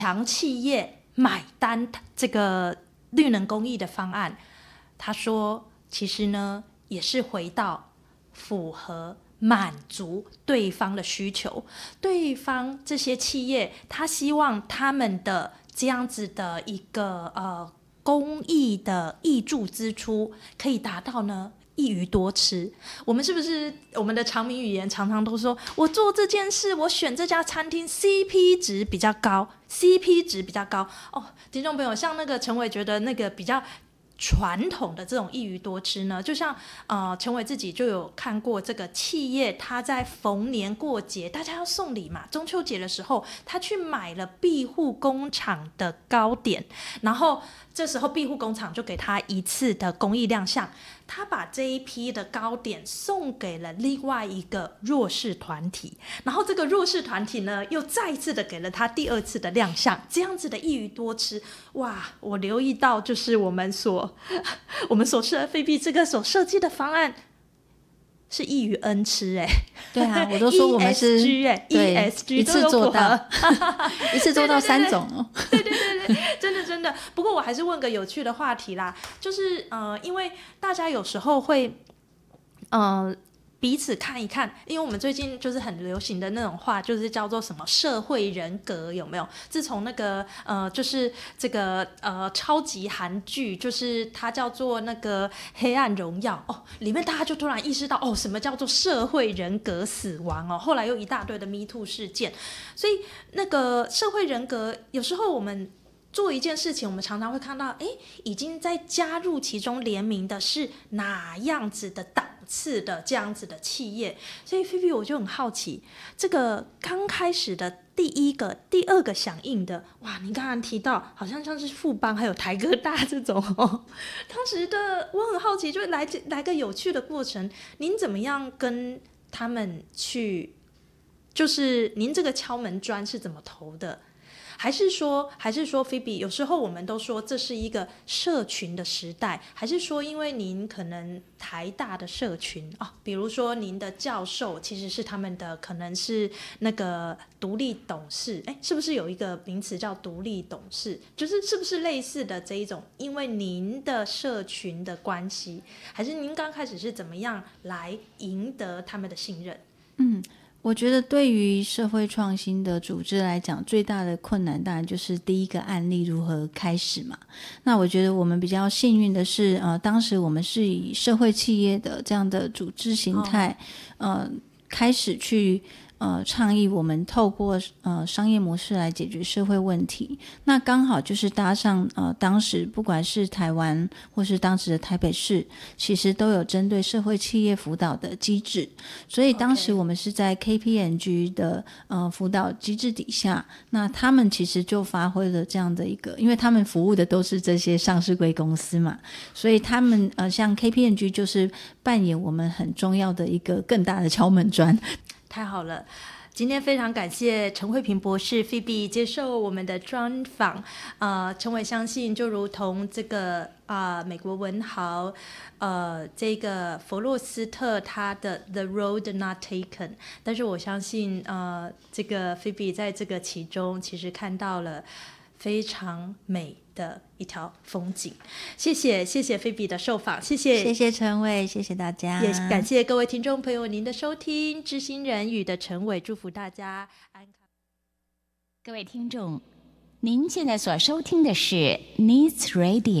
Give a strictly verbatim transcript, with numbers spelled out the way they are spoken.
强企业买单这个绿能公益的方案，他说其实呢也是回到符合满足对方的需求，对方这些企业他希望他们的这样子的一个呃公益的挹注支出可以达到呢一鱼多吃。我们是不是我们的常民语言常常都说，我做这件事，我选这家餐厅 C P 值比较高 C P 值比较高哦，听众朋友，像那个陈伟觉得那个比较传统的这种一鱼多吃呢，就像呃陈伟自己就有看过这个企业，他在逢年过节大家要送礼嘛，中秋节的时候他去买了庇护工厂的糕点，然后这时候庇护工厂就给他一次的公益亮相，他把这一批的糕点送给了另外一个弱势团体，然后这个弱势团体呢又再一次的给了他第二次的亮相，这样子的一鱼多吃。哇，我留意到就是我们所我们所设菲比这个所设计的方案是一鱼 N 吃哎、欸， 对啊，我都说我们是 E S G 哎、欸、，E S G 一次做到，一次做到三种哦。 对对对对，真的真的。不过我还是问个有趣的话题啦，就是呃，因为大家有时候会呃。彼此看一看，因为我们最近就是很流行的那种话，就是叫做什么社会人格，有没有？自从那个呃，就是这个呃超级韩剧，就是它叫做那个《黑暗荣耀》哦，里面大家就突然意识到哦，什么叫做社会人格死亡哦？后来又一大堆的 Me Too 事件，所以那个社会人格有时候我们做一件事情，我们常常会看到，哎，已经在加入其中联名的是哪样子的档次的这样子的企业，所以菲菲我就很好奇，这个刚开始的第一个、第二个响应的，哇，你刚刚提到好像像是富邦还有台哥大这种哦，当时的我很好奇，就来来个有趣的过程，您怎么样跟他们去，就是您这个敲门砖是怎么投的？还是说，还是说，菲比，有时候我们都说这是一个社群的时代，还是说，因为您可能台大的社群哦，比如说您的教授其实是他们的，可能是那个独立董事，哎，是不是有一个名词叫独立董事？就是是不是类似的这一种？因为您的社群的关系，还是您刚开始是怎么样来赢得他们的信任？ 嗯。我觉得对于社会创新的组织来讲，最大的困难当然就是第一个案例如何开始嘛。那我觉得我们比较幸运的是，呃，当时我们是以社会企业的这样的组织形态，哦、呃，开始去。呃，倡议我们透过呃商业模式来解决社会问题，那刚好就是搭上呃当时不管是台湾或是当时的台北市，其实都有针对社会企业辅导的机制，所以当时我们是在 K P M G 的呃辅导机制底下，那他们其实就发挥了这样的一个，因为他们服务的都是这些上市贵公司嘛，所以他们呃像 K P M G 就是扮演我们很重要的一个更大的敲门砖。 太好了，今天非常感谢陈慧萍博士菲比接受我们的专访。呃，陈伟相信就如同这个啊、呃、美国文豪呃这个弗洛斯特他的 The Road Not Taken， 但是我相信呃这个菲比在这个其中其实看到了非常美的一条风景。谢谢谢谢菲比的受访，谢谢谢谢陈伟，谢谢大家， 也感谢各位听众朋友您的收听。知心人语的陈伟祝福大家安康。 各位听众，您现在所收听的是 Needs Radio。